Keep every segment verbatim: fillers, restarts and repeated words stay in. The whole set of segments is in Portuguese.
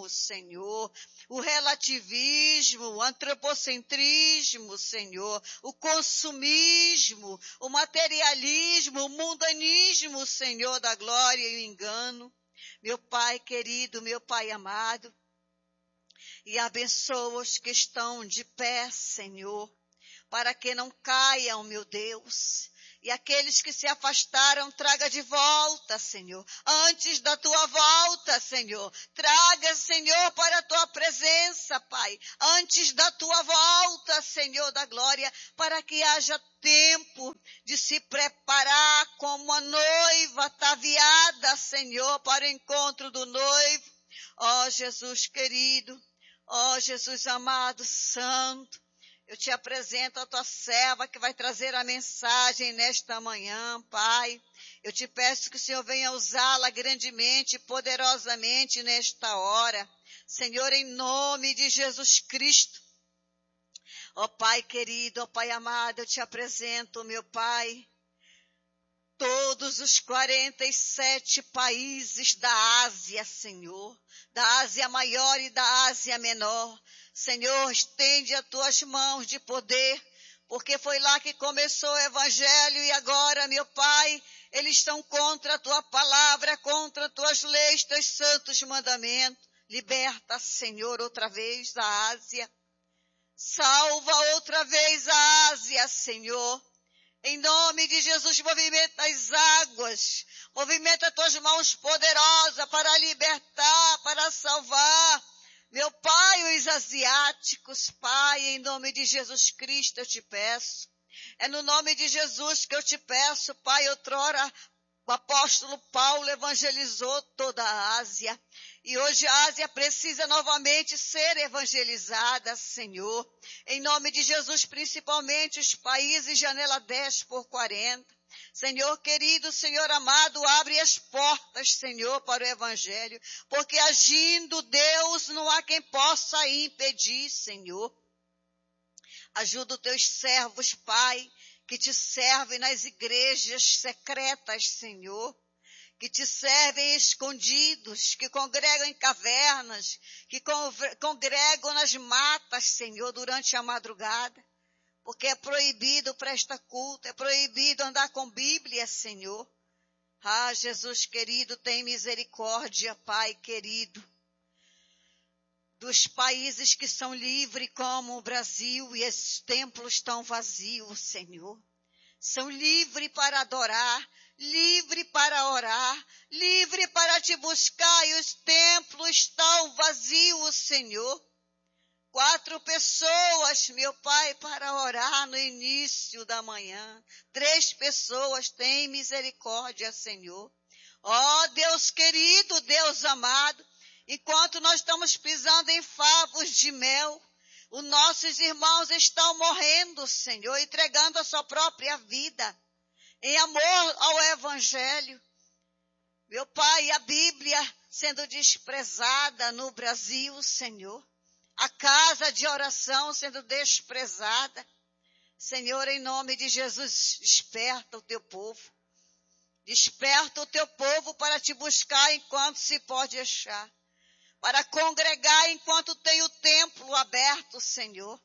egoísmo, Senhor, o relativismo, o antropocentrismo, Senhor, o consumismo, o materialismo, o mundanismo, Senhor da glória e o engano. Meu Pai querido, meu Pai amado, e abençoa os que estão de pé, Senhor, para que não caiam, meu Deus. E aqueles que se afastaram, traga de volta, Senhor. Antes da tua volta, Senhor. Traga, Senhor, para a tua presença, Pai. Antes da tua volta, Senhor da glória, para que haja tempo de se preparar como a noiva ataviada, Senhor, para o encontro do noivo. Ó Jesus querido, ó Jesus amado, santo. Eu te apresento a tua serva que vai trazer a mensagem nesta manhã, Pai. Eu te peço que o Senhor venha usá-la grandemente, poderosamente nesta hora. Senhor, em nome de Jesus Cristo. Ó Pai querido, ó Pai amado, eu te apresento, meu Pai, todos os quarenta e sete países da Ásia, Senhor, da Ásia maior e da Ásia menor. Senhor, estende as tuas mãos de poder, porque foi lá que começou o evangelho e agora, meu Pai, eles estão contra a tua palavra, contra as tuas leis, teus santos mandamentos. Liberta, Senhor, outra vez a Ásia. Salva outra vez a Ásia, Senhor. Em nome de Jesus, movimenta as águas, movimenta as tuas mãos poderosas para libertar, para salvar. Meu Pai, os asiáticos, Pai, em nome de Jesus Cristo eu te peço. É no nome de Jesus que eu te peço, Pai. Outrora o apóstolo Paulo evangelizou toda a Ásia. E hoje a Ásia precisa novamente ser evangelizada, Senhor. Em nome de Jesus, principalmente os países janela dez por quarenta. Senhor querido, Senhor amado, abre as portas, Senhor, para o evangelho, porque agindo Deus não há quem possa impedir, Senhor. Ajuda os teus servos, Pai, que te servem nas igrejas secretas, Senhor, que te servem escondidos, que congregam em cavernas, que congregam nas matas, Senhor, durante a madrugada. Porque é proibido prestar culto, é proibido andar com Bíblia, Senhor. Ah, Jesus querido, tem misericórdia, Pai querido, dos países que são livres como o Brasil e esses templos estão vazios, Senhor. São livres para adorar, livres para orar, livres para te buscar e os templos estão vazios, Senhor. Quatro pessoas, meu Pai, para orar no início da manhã. Três pessoas, tem misericórdia, Senhor. Ó oh, Deus querido, Deus amado, enquanto nós estamos pisando em favos de mel, os nossos irmãos estão morrendo, Senhor, entregando a sua própria vida em amor ao Evangelho. Meu Pai, a Bíblia sendo desprezada no Brasil, Senhor. A casa de oração sendo desprezada. Senhor, em nome de Jesus, desperta o teu povo. Desperta o teu povo para te buscar enquanto se pode achar. Para congregar enquanto tem o templo aberto, Senhor.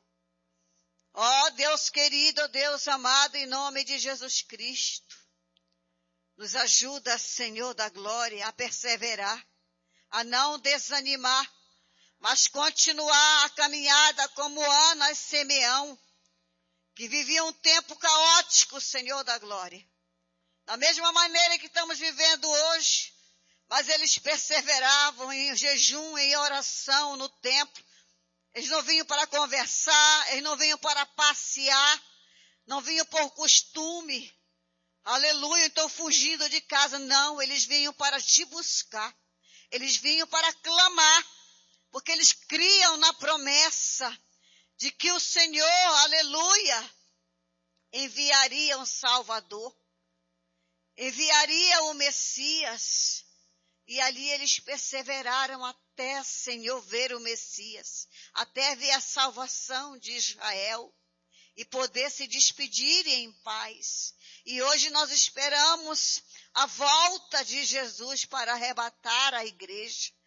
Ó Deus querido, Deus amado, em nome de Jesus Cristo. Nos ajuda, Senhor da glória, a perseverar, a não desanimar, mas continuar a caminhada como Ana e Simeão, que viviam um tempo caótico, Senhor da glória. Da mesma maneira que estamos vivendo hoje, mas eles perseveravam em jejum, em oração no templo. Eles não vinham para conversar, eles não vinham para passear, não vinham por costume. Aleluia, então fugindo de casa. Não, eles vinham para te buscar. Eles vinham para clamar. Porque eles criam na promessa de que o Senhor, aleluia, enviaria um Salvador, enviaria o Messias. E ali eles perseveraram até, Senhor, ver o Messias, até ver a salvação de Israel e poder se despedir em paz. E hoje nós esperamos a volta de Jesus para arrebatar a igreja.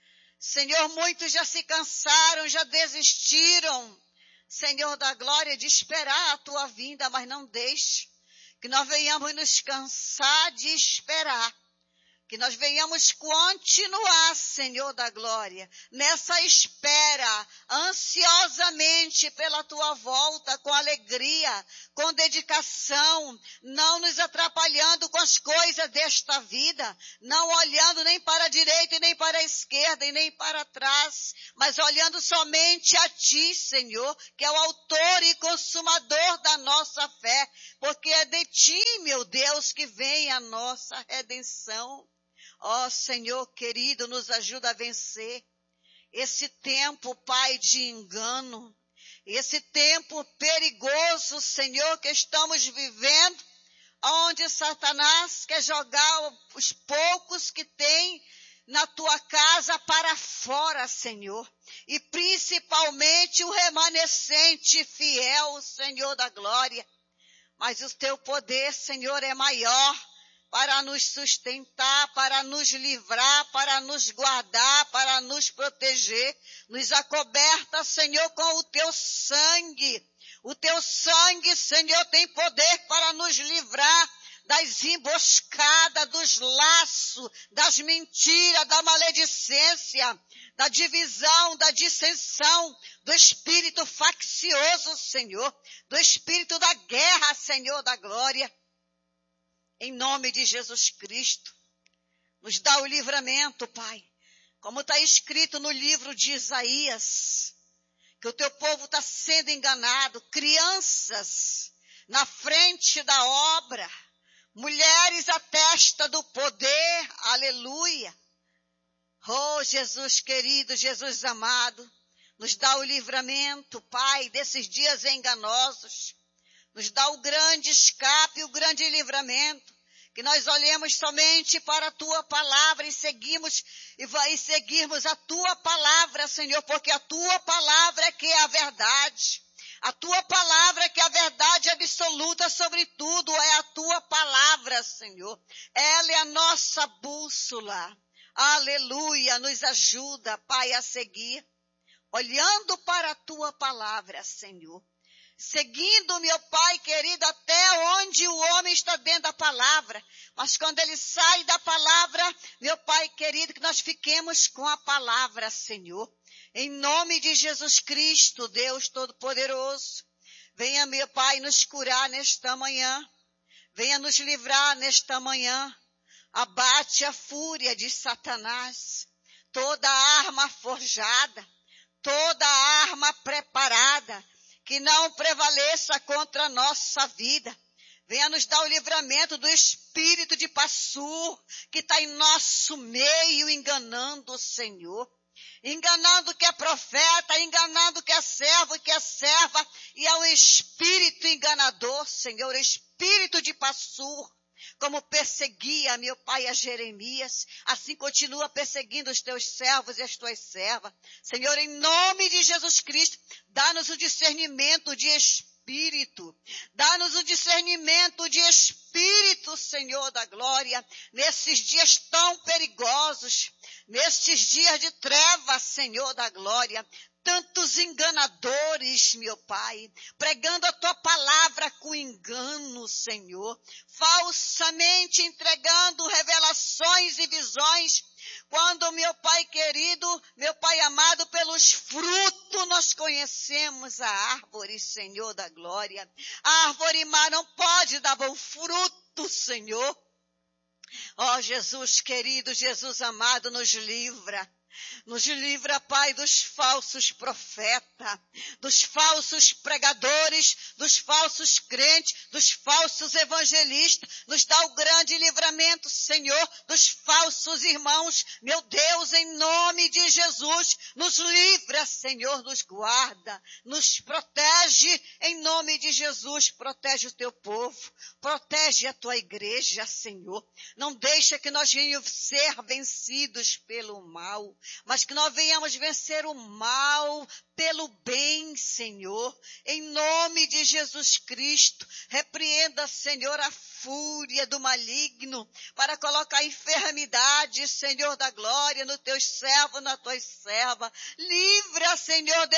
Senhor, muitos já se cansaram, já desistiram, Senhor da glória, de esperar a tua vinda, mas não deixe que nós venhamos nos cansar de esperar. Que nós venhamos continuar, Senhor da glória, nessa espera, ansiosamente pela tua volta, com alegria, com dedicação, não nos atrapalhando com as coisas desta vida, não olhando nem para a direita e nem para a esquerda e nem para trás, mas olhando somente a ti, Senhor, que é o autor e consumador da nossa fé, porque é de ti, meu Deus, que vem a nossa redenção. Ó Senhor querido, nos ajuda a vencer esse tempo, Pai, de engano, esse tempo perigoso, Senhor, que estamos vivendo, onde Satanás quer jogar os poucos que tem na tua casa para fora, Senhor, e principalmente o remanescente fiel, Senhor da glória. Mas o teu poder, Senhor, é maior para nos sustentar, para nos livrar, para nos guardar, para nos proteger. Nos acoberta, Senhor, com o teu sangue. O teu sangue, Senhor, tem poder para nos livrar das emboscadas, dos laços, das mentiras, da maledicência, da divisão, da dissensão, do espírito faccioso, Senhor, do espírito da guerra, Senhor da glória. Em nome de Jesus Cristo, nos dá o livramento, Pai, como está escrito no livro de Isaías, que o teu povo está sendo enganado, crianças na frente da obra, mulheres à testa do poder, aleluia. Oh, Jesus querido, Jesus amado, nos dá o livramento, Pai, desses dias enganosos. Nos dá o grande escape, o grande livramento, que nós olhemos somente para a tua palavra e seguimos e, vai, e seguirmos a tua palavra, Senhor, porque a tua palavra é que é a verdade. A tua palavra é que é a verdade absoluta sobre tudo, é a tua palavra, Senhor. Ela é a nossa bússola. Aleluia, nos ajuda, Pai, a seguir, olhando para a tua palavra, Senhor. Seguindo, meu Pai querido, até onde o homem está dentro da palavra. Mas quando ele sai da palavra, meu Pai querido, que nós fiquemos com a palavra, Senhor. Em nome de Jesus Cristo, Deus Todo-Poderoso, venha, meu Pai, nos curar nesta manhã. Venha nos livrar nesta manhã. Abate a fúria de Satanás. Toda arma forjada, toda arma preparada, que não prevaleça contra a nossa vida. Venha nos dar o livramento do espírito de Passur, que está em nosso meio, enganando o Senhor. Enganando que é profeta, enganando que é servo, que é serva, e é um espírito enganador, Senhor, espírito de Passur. Como perseguia, meu Pai, a Jeremias, assim continua perseguindo os teus servos e as tuas servas. Senhor, em nome de Jesus Cristo, dá-nos o discernimento de espírito. Dá-nos o discernimento de espírito, Senhor da glória, nesses dias tão perigosos, nesses dias de trevas, Senhor da glória. Tantos enganadores, meu Pai, pregando a tua palavra com engano, Senhor, falsamente entregando revelações e visões, quando, meu Pai querido, meu Pai amado, pelos frutos nós conhecemos a árvore, Senhor da glória. A árvore má não pode dar bom fruto, Senhor. Ó Jesus querido, Jesus amado, nos livra. Nos livra, Pai, dos falsos profetas, dos falsos pregadores, dos falsos crentes, dos falsos evangelistas. Nos dá o grande livramento, Senhor, dos falsos irmãos. Meu Deus, em nome de Jesus, nos livra, Senhor, nos guarda, nos protege. Em nome de Jesus, protege o teu povo, protege a tua igreja, Senhor. Não deixa que nós venhamos ser vencidos pelo mal. mas que nós venhamos vencer o mal pelo bem, Senhor, em nome de Jesus Cristo. Repreenda, Senhor, a fúria do maligno para colocar enfermidade, Senhor da glória, nos teus servos, nas tuas servas. Livra, Senhor,